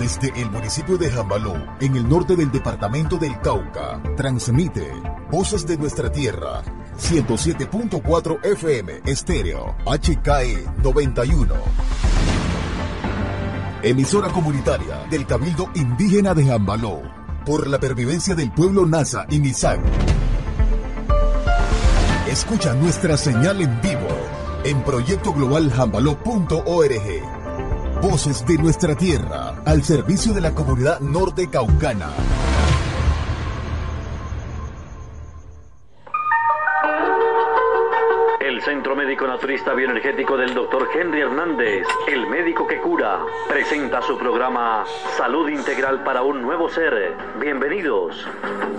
Desde el municipio de Jambaló, en el norte del departamento del Cauca, transmite Voces de Nuestra Tierra, 107.4 FM estéreo, HKE 91. Emisora comunitaria del Cabildo Indígena de Jambaló, por la pervivencia del pueblo Nasa y Misak. Escucha nuestra señal en vivo en proyectoglobalhambaló.org. Voces de Nuestra Tierra, al servicio de la comunidad norte caucana. El Centro Médico Naturista Bioenergético del Dr. Henry Hernández, el médico que cura, presenta su programa Salud Integral para un Nuevo Ser. Bienvenidos.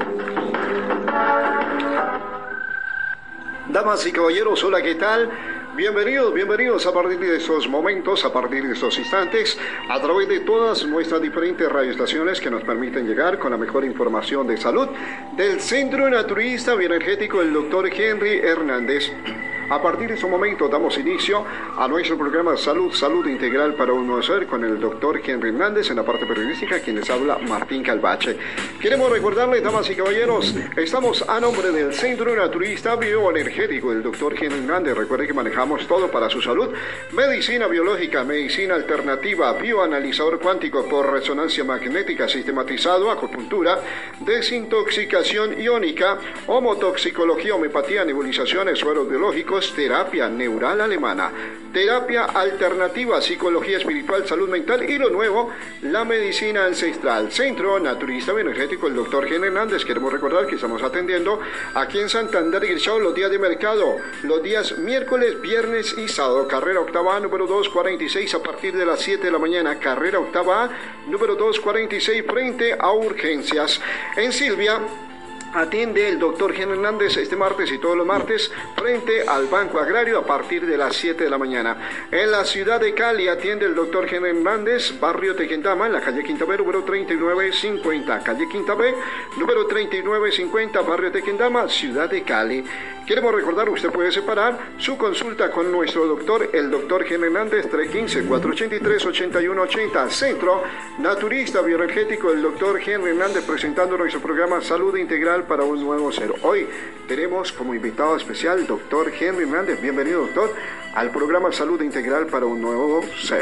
Damas y caballeros, hola, ¿qué tal? Bienvenidos a partir de estos momentos, a partir de estos instantes, a través de todas nuestras diferentes radioestaciones que nos permiten llegar con la mejor información de salud del Centro Naturista Bioenergético del Dr. Henry Hernández. A partir de este momento damos inicio a nuestro programa Salud Integral para un Nuevo Ser con el Dr. Henry Hernández en la parte periodística, quien les habla Martín Calvache. Queremos recordarles, damas y caballeros, estamos a nombre del Centro Naturista Bioenergético del Dr. Henry Hernández. Recuerden que manejamos todo para su salud: medicina biológica, medicina alternativa, bioanalizador cuántico por resonancia magnética sistematizado, acupuntura, desintoxicación iónica, homotoxicología, homeopatía, nebulizaciones, sueros biológicos, terapia neural alemana, terapia alternativa, psicología espiritual, salud mental y lo nuevo, la medicina ancestral. Centro Naturista Bioenergético el Dr. Henry Hernández. Queremos recordar que estamos atendiendo aquí en Santander y Guichao los días de mercado, los días miércoles, viernes y sábado. Carrera octava A, número 246, a partir de las 7 de la mañana. Carrera octava A, número 246, frente a urgencias. En Silvia atiende el Dr. Henry Hernández este martes y todos los martes frente al Banco Agrario a partir de las 7 de la mañana. En la ciudad de Cali atiende el Dr. Henry Hernández, barrio Tequendama, en la calle Quinta B, número 3950. Calle Quinta B, número 3950, barrio Tequendama, ciudad de Cali. Queremos recordar, usted puede separar su consulta con nuestro doctor, el Dr. Henry Hernández, 315-483-8180. Centro Naturista Bioenergético el Dr. Henry Hernández, presentando nuestro programa Salud Integral para un Nuevo Ser. Hoy tenemos como invitado especial Dr. Henry Hernández. Bienvenido, doctor, al programa Salud Integral para un Nuevo Ser.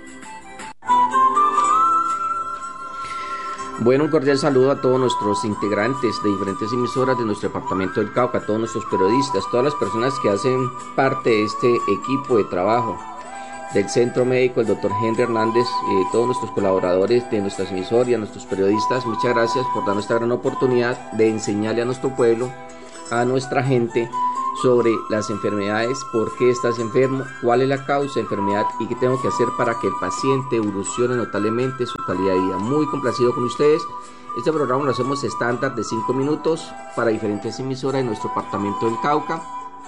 Bueno, un cordial saludo a todos nuestros integrantes de diferentes emisoras de nuestro departamento del Cauca, a todos nuestros periodistas, todas las personas que hacen parte de este equipo de trabajo del Centro Médico, el Dr. Henry Hernández, todos nuestros colaboradores de nuestras emisoras, nuestros periodistas. Muchas gracias por darnos esta gran oportunidad de enseñarle a nuestro pueblo, a nuestra gente, sobre las enfermedades, por qué estás enfermo, cuál es la causa de enfermedad y qué tengo que hacer para que el paciente evolucione notablemente su calidad de vida. Muy complacido con ustedes. Este programa lo hacemos estándar de 5 minutos para diferentes emisoras de nuestro departamento del Cauca,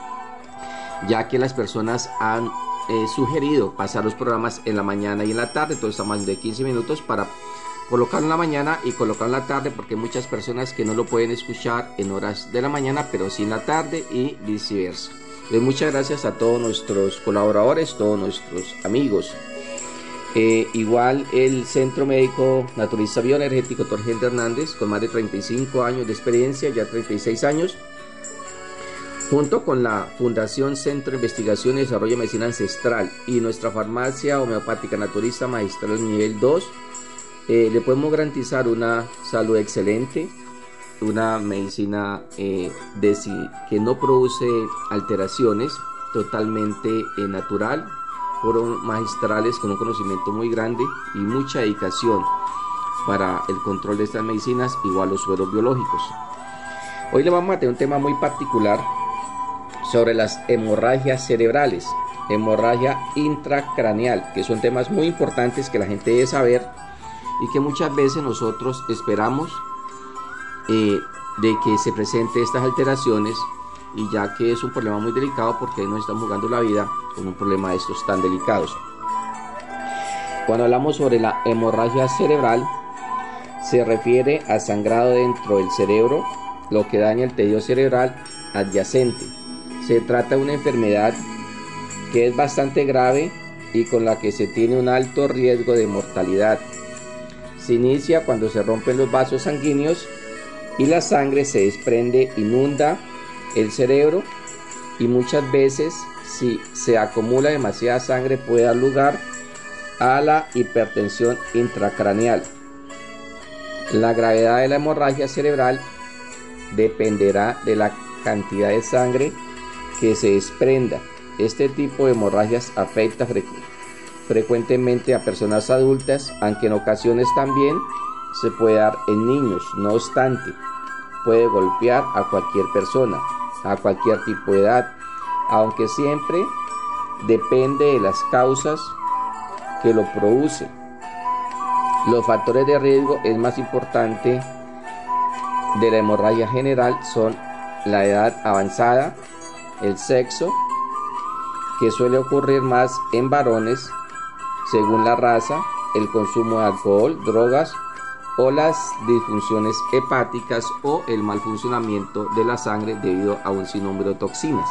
ya que las personas han sugerido pasar los programas en la mañana y en la tarde. Entonces estamos de 15 minutos para colocarlo en la mañana y colocarlo en la tarde, porque hay muchas personas que no lo pueden escuchar en horas de la mañana, pero sí en la tarde y viceversa. Entonces, muchas gracias a todos nuestros colaboradores, todos nuestros amigos. Igual el Centro Médico Naturista Bioenergético Dr. Henry Hernández, con más de 35 años de experiencia, ya 36 años, junto con la Fundación Centro de Investigación y Desarrollo de Medicina Ancestral y nuestra farmacia homeopática naturista magistral nivel 2, le podemos garantizar una salud excelente, una medicina que no produce alteraciones, totalmente natural, fueron magistrales con un conocimiento muy grande y mucha dedicación para el control de estas medicinas, igual los sueros biológicos. Hoy le vamos a tener un tema muy particular sobre las hemorragias cerebrales, hemorragia intracraneal, que son temas muy importantes que la gente debe saber y que muchas veces nosotros esperamos de que se presente estas alteraciones, y ya que es un problema muy delicado, porque nos estamos jugando la vida con un problema de estos tan delicados. Cuando hablamos sobre la hemorragia cerebral, se refiere a sangrado dentro del cerebro, lo que daña el tejido cerebral adyacente. Se trata de una enfermedad que es bastante grave y con la que se tiene un alto riesgo de mortalidad. Se inicia cuando se rompen los vasos sanguíneos y la sangre se desprende, inunda el cerebro, y muchas veces, si se acumula demasiada sangre, puede dar lugar a la hipertensión intracraneal. La gravedad de la hemorragia cerebral dependerá de la cantidad de sangre que se desprenda. Este tipo de hemorragias afecta frecuentemente a personas adultas, aunque en ocasiones también se puede dar en niños. No obstante, puede golpear a cualquier persona, a cualquier tipo de edad, aunque siempre depende de las causas que lo producen. Los factores de riesgo es más importante de la hemorragia general son la edad avanzada, el sexo, que suele ocurrir más en varones según la raza, el consumo de alcohol, drogas o las disfunciones hepáticas o el mal funcionamiento de la sangre debido a un sinnúmero de toxinas.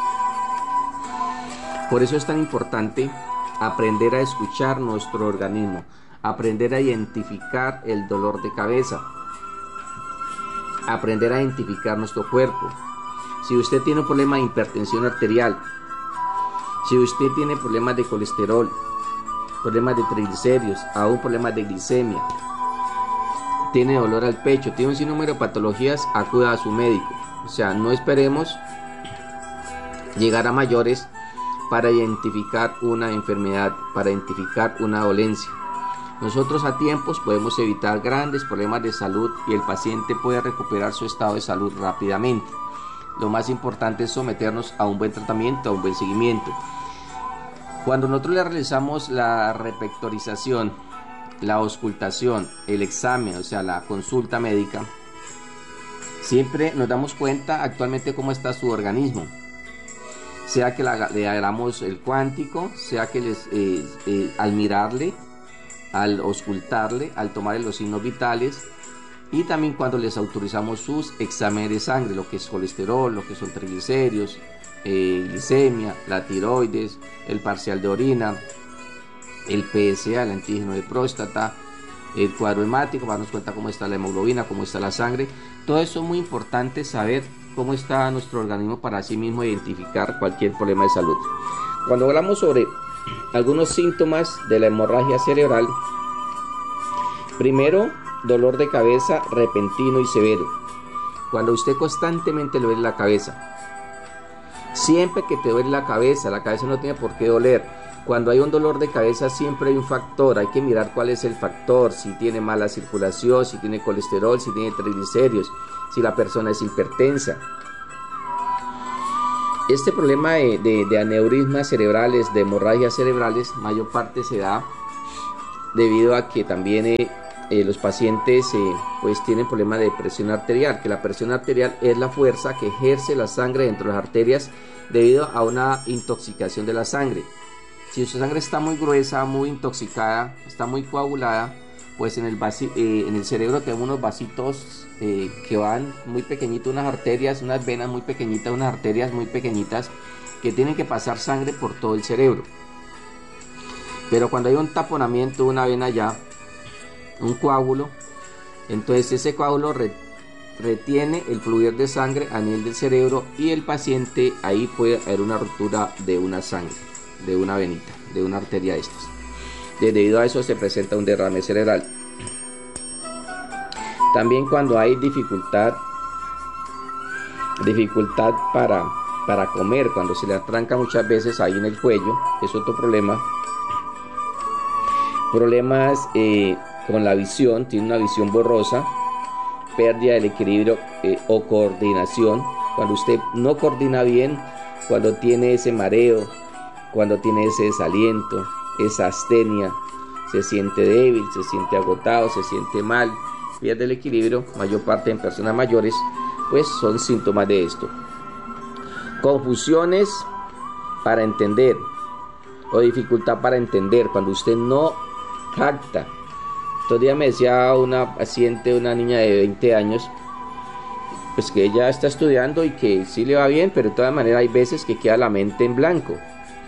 Por eso es tan importante aprender a escuchar nuestro organismo, aprender a identificar el dolor de cabeza, aprender a identificar nuestro cuerpo. Si usted tiene un problema de hipertensión arterial, si usted tiene problemas de colesterol, problemas de triglicéridos, aún problemas de glicemia, tiene dolor al pecho, tiene un sinnúmero de patologías, acuda a su médico. O sea, no esperemos llegar a mayores para identificar una enfermedad, para identificar una dolencia. Nosotros a tiempos podemos evitar grandes problemas de salud y el paciente puede recuperar su estado de salud rápidamente. Lo más importante es someternos a un buen tratamiento, a un buen seguimiento. Cuando nosotros le realizamos la repectorización, la auscultación, el examen, o sea, la consulta médica, siempre nos damos cuenta actualmente cómo está su organismo. Sea que le hagamos el cuántico, sea que al mirarle, al auscultarle, al tomarle los signos vitales, y también cuando les autorizamos sus exámenes de sangre, lo que es colesterol, lo que son triglicéridos, glicemia, la tiroides, el parcial de orina, el PSA, el antígeno de próstata, el cuadro hemático, para darnos cuenta cómo está la hemoglobina, cómo está la sangre. Todo eso es muy importante saber cómo está nuestro organismo para así mismo identificar cualquier problema de salud. Cuando hablamos sobre algunos síntomas de la hemorragia cerebral, primero, dolor de cabeza repentino y severo. Cuando usted constantemente le duele la cabeza, siempre que te duele la cabeza no tiene por qué doler. Cuando hay un dolor de cabeza siempre hay un factor, hay que mirar cuál es el factor, si tiene mala circulación, si tiene colesterol, si tiene triglicéridos, si la persona es hipertensa. Este problema de aneurismas cerebrales, de hemorragias cerebrales, mayor parte se da debido a que también los pacientes pues tienen problemas de presión arterial, que la presión arterial es la fuerza que ejerce la sangre dentro de las arterias debido a una intoxicación de la sangre. Si su sangre está muy gruesa, muy intoxicada, está muy coagulada, pues en el cerebro tenemos unos vasitos que van muy pequeñitos, unas arterias, unas venas muy pequeñitas, unas arterias muy pequeñitas que tienen que pasar sangre por todo el cerebro. Pero cuando hay un taponamiento de una vena ya, un coágulo, entonces ese coágulo retiene el fluir de sangre a nivel del cerebro y el paciente ahí puede haber una ruptura de una sangre, de una venita, de una arteria de estas. Debido a eso se presenta un derrame cerebral. También cuando hay dificultad para comer, cuando se le atranca muchas veces ahí en el cuello, es otro problema. Problemas con la visión, tiene una visión borrosa, pérdida del equilibrio o coordinación, cuando usted no coordina bien, cuando tiene ese mareo, cuando tiene ese desaliento, esa astenia, se siente débil, se siente agotado, se siente mal, pierde el equilibrio, mayor parte en personas mayores, pues son síntomas de esto. Confusiones para entender o dificultad para entender, cuando usted no capta. Todavía me decía una paciente, una niña de 20 años, pues que ella está estudiando y que sí le va bien, pero de todas maneras hay veces que queda la mente en blanco.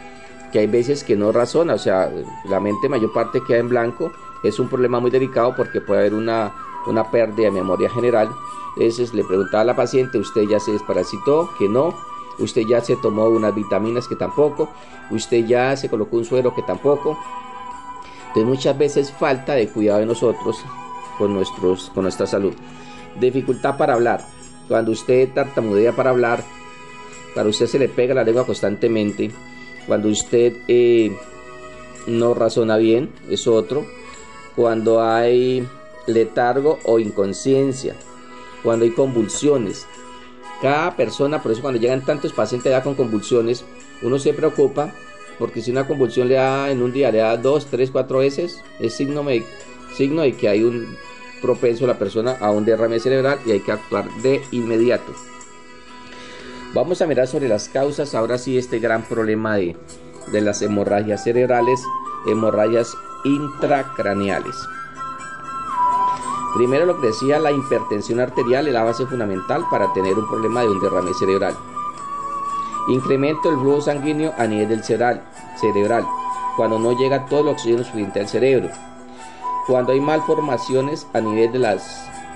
que hay veces que no razona, o sea, la mente mayor parte queda en blanco. Es un problema muy delicado porque puede haber una pérdida de memoria general. Entonces le preguntaba a la paciente, ¿usted ya se desparasitó? Que no. ¿Usted ya se tomó unas vitaminas? Que tampoco. ¿Usted ya se colocó un suero? Que tampoco. Entonces muchas veces falta de cuidado de nosotros con nuestra salud. Dificultad para hablar. Cuando usted tartamudea para hablar, cuando usted se le pega la lengua constantemente, cuando usted no razona bien, es otro. Cuando hay letargo o inconsciencia, cuando hay convulsiones. Cada persona, por eso cuando llegan tantos pacientes ya con convulsiones, uno se preocupa, porque si una convulsión le da en un día, le da 2, 3, 4 veces, es signo de que hay un propenso a la persona a un derrame cerebral y hay que actuar de inmediato. Vamos a mirar sobre las causas, ahora sí, este gran problema de las hemorragias cerebrales, hemorragias intracraneales. Primero, lo que decía, la hipertensión arterial es la base fundamental para tener un problema de un derrame cerebral. Incremento del flujo sanguíneo a nivel del cerebral, cuando no llega todo el oxígeno suficiente al cerebro. Cuando hay malformaciones a nivel de las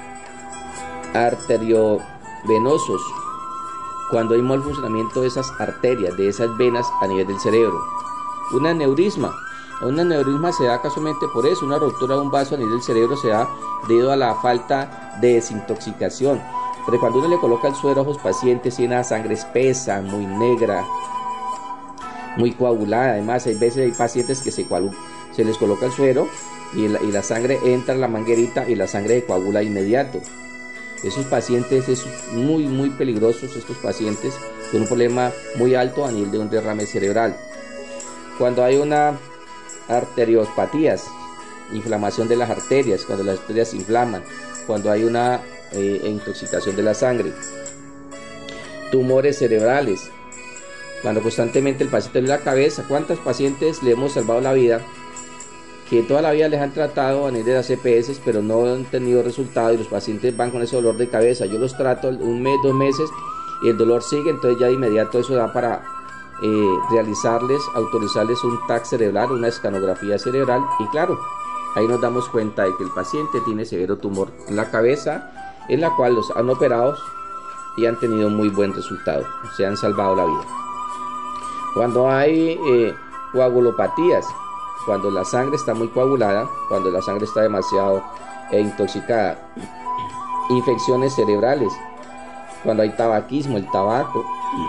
arteriovenosos, cuando hay mal funcionamiento de esas arterias, de esas venas a nivel del cerebro. Un aneurisma se da casualmente por eso, una ruptura de un vaso a nivel del cerebro se da debido a la falta de desintoxicación. Pero cuando uno le coloca el suero a los pacientes, tiene una sangre espesa, muy negra, muy coagulada. Además, hay veces hay pacientes que se les coloca el suero y la sangre entra en la manguerita y la sangre se coagula de inmediato. Esos pacientes es muy muy peligrosos, estos pacientes con un problema muy alto a nivel de un derrame cerebral. Cuando hay una arteriopatías, inflamación de las arterias, cuando las arterias se inflaman, cuando hay una intoxicación de la sangre. Tumores cerebrales, cuando constantemente el paciente le da la cabeza. ¿Cuántos pacientes le hemos salvado la vida? Que toda la vida les han tratado a nivel de las EPS, pero no han tenido resultado y los pacientes van con ese dolor de cabeza. Yo los trato un mes, 2 meses y el dolor sigue, entonces ya de inmediato eso da para autorizarles un TAC cerebral, una escanografía cerebral, y claro, ahí nos damos cuenta de que el paciente tiene severo tumor en la cabeza, en la cual los han operado y han tenido muy buen resultado, se han salvado la vida. Cuando hay coagulopatías, cuando la sangre está muy coagulada, cuando la sangre está demasiado intoxicada. Infecciones cerebrales, cuando hay tabaquismo, el tabaco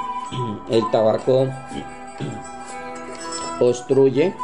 obstruye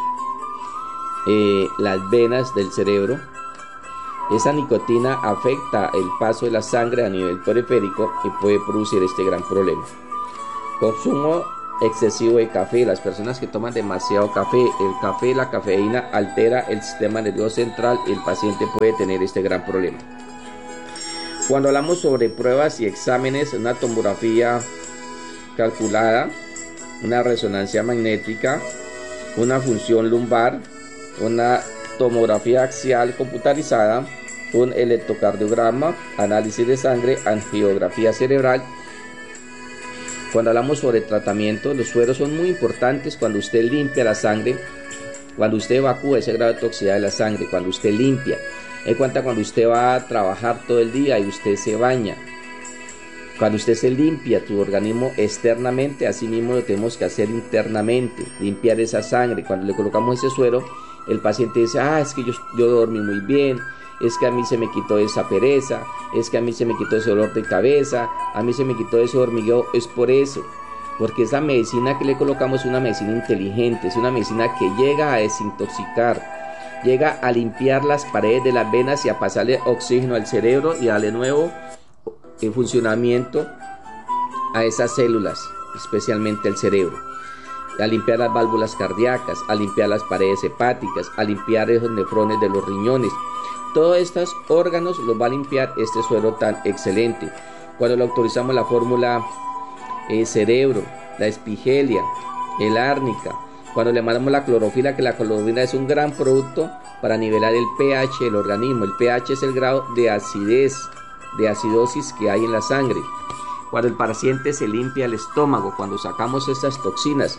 las venas del cerebro. Esa nicotina afecta el paso de la sangre a nivel periférico y puede producir este gran problema. Consumo excesivo de café. Las personas que toman demasiado café, la cafeína altera el sistema nervioso central y el paciente puede tener este gran problema. Cuando hablamos sobre pruebas y exámenes, una tomografía calculada, una resonancia magnética, una función lumbar, una tomografía axial computarizada, un electrocardiograma, análisis de sangre, angiografía cerebral. Cuando hablamos sobre tratamiento, los sueros son muy importantes cuando usted limpia la sangre, cuando usted evacúa ese grado de toxicidad de la sangre, cuando usted limpia. En cuenta cuando usted va a trabajar todo el día y usted se baña. Cuando usted se limpia tu organismo externamente, así mismo lo tenemos que hacer internamente, limpiar esa sangre. Cuando le colocamos ese suero, el paciente dice, es que yo dormí muy bien, es que a mí se me quitó esa pereza, es que a mí se me quitó ese dolor de cabeza, a mí se me quitó ese hormigueo. Es por eso, porque esa medicina que le colocamos es una medicina inteligente, es una medicina que llega a desintoxicar, llega a limpiar las paredes de las venas y a pasarle oxígeno al cerebro y a darle nuevo funcionamiento a esas células, especialmente el cerebro, a limpiar las válvulas cardíacas, a limpiar las paredes hepáticas, a limpiar esos nefrones de los riñones. Todos estos órganos los va a limpiar este suero tan excelente. Cuando le autorizamos la fórmula cerebro, la espigelia, el árnica, cuando le mandamos la clorofila, que la clorofila es un gran producto para nivelar el pH del organismo. El pH es el grado de acidez, de acidosis que hay en la sangre. Cuando el paciente se limpia el estómago, cuando sacamos estas toxinas,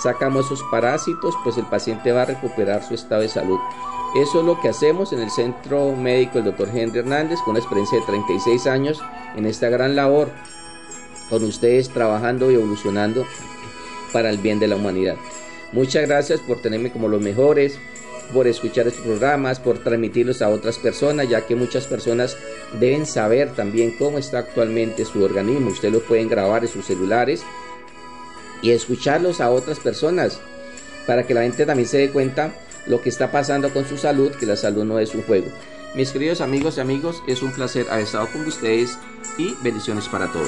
sacamos esos parásitos, pues el paciente va a recuperar su estado de salud. Eso es lo que hacemos en el Centro Médico del Dr. Henry Hernández, con una experiencia de 36 años en esta gran labor, con ustedes trabajando y evolucionando para el bien de la humanidad. Muchas gracias por tenerme como los mejores, por escuchar estos programas, por transmitirlos a otras personas, ya que muchas personas deben saber también cómo está actualmente su organismo. Ustedes lo pueden grabar en sus celulares y escucharlos a otras personas, para que la gente también se dé cuenta lo que está pasando con su salud, que la salud no es un juego. Mis queridos amigos y amigos, es un placer haber estado con ustedes y bendiciones para todos.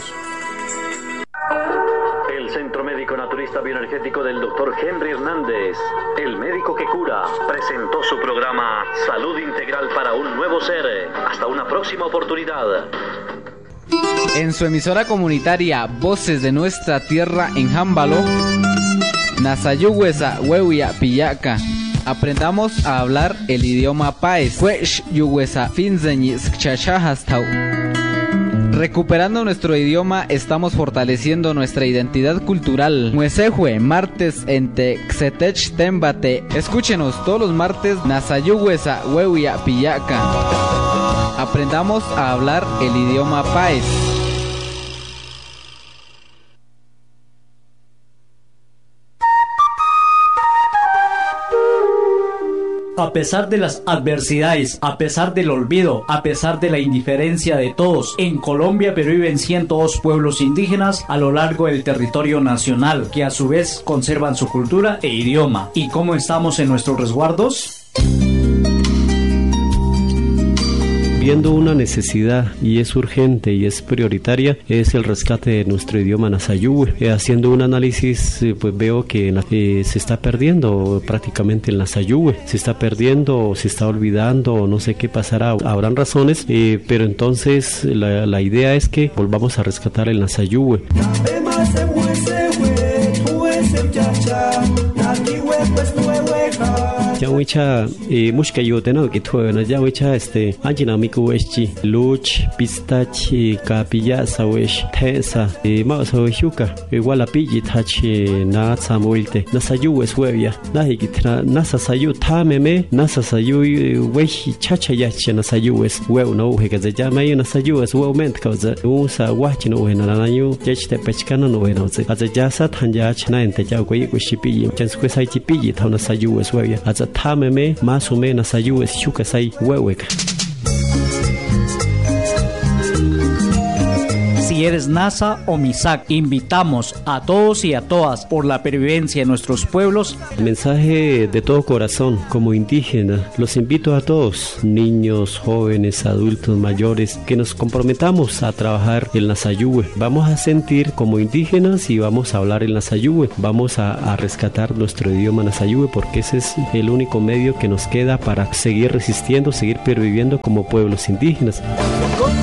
El Centro Médico Naturista Bioenergético del Dr. Henry Hernández, el médico que cura, presentó su programa Salud Integral para un Nuevo Ser. Hasta una próxima oportunidad. En su emisora comunitaria Voces de Nuestra Tierra en Jámbalo, Nasayuhuesa Huehuia Pillaca, aprendamos a hablar el idioma paez. Recuperando nuestro idioma, estamos fortaleciendo nuestra identidad cultural. Muesejue, martes en Texetech Tembate. Escúchenos todos los martes, Nasayuhuesa Huehuia Pillaca. Aprendamos a hablar el idioma paez. A pesar de las adversidades, a pesar del olvido, a pesar de la indiferencia de todos, en Colombia perviven 102 pueblos indígenas a lo largo del territorio nacional, que a su vez conservan su cultura e idioma. ¿Y cómo estamos en nuestros resguardos? Viendo una necesidad, y es urgente y es prioritaria, es el rescate de nuestro idioma Nasayuhue. Haciendo un análisis, pues veo que se está perdiendo prácticamente el Nasayuhue, se está perdiendo, se está olvidando, no sé qué pasará, habrán razones, pero entonces la idea es que volvamos a rescatar el Nasayuhue. Yawicha mushka yotena que tuena yawicha anjina mikuwechi luch pistachi kapilla sawesh tesa ma sawishuka igual pilli tachi na samuilte na sayu eswevia na hikitra na sayu tameme na sayu wehi chacha yachi na sayu es wew no hekaze jamayu na sayu es wement kaza usa wachi no wena na yu jechte pechkana no wena ze aza jasa thanja chna ente jaw ko yikushi chanskwe sai chi pilli thona sayu eswevia aza tameme masume na sayu es shuka sai weweka. Si eres NASA o MISAC, invitamos a todos y a todas por la pervivencia de nuestros pueblos. El mensaje de todo corazón, como indígena, los invito a todos, niños, jóvenes, adultos, mayores, que nos comprometamos a trabajar el Nasayuhue. Vamos a sentir como indígenas y vamos a hablar el Nasayuhue. Vamos a rescatar nuestro idioma Nasayuhue, porque ese es el único medio que nos queda para seguir resistiendo, seguir perviviendo como pueblos indígenas.